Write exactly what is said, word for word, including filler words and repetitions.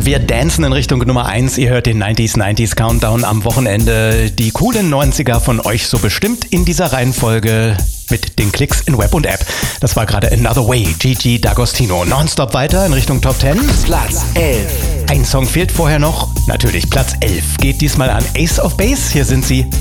Wir dancen in Richtung Nummer eins. Ihr hört den neunziger neunziger Countdown am Wochenende. Die coolen neunziger von euch so bestimmt in dieser Reihenfolge mit den Klicks in Web und App. Das war gerade Another Way, Gigi D'Agostino. Nonstop weiter in Richtung Top zehn. Platz elf. Ein Song fehlt vorher noch. Natürlich Platz elf geht diesmal an Ace of Base. Hier sind sie.